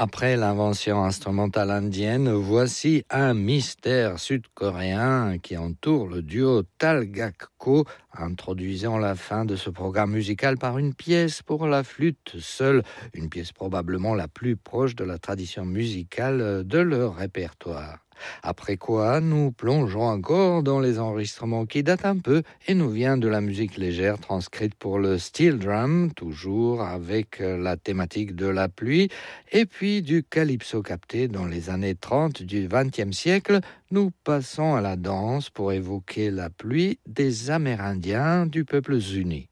Après l'invention instrumentale indienne, voici un mystère sud-coréen qui entoure le duo Talgakko, introduisant la fin de ce programme musical par une pièce pour la flûte seule, une pièce probablement la plus proche de la tradition musicale de leur répertoire. Après quoi, nous plongeons encore dans les enregistrements qui datent un peu et nous vient de la musique légère transcrite pour le steel drum, toujours avec la thématique de la pluie, et puis du calypso capté dans les années 30 du XXe siècle. Nous passons à la danse pour évoquer la pluie des Amérindiens du peuple Zuni.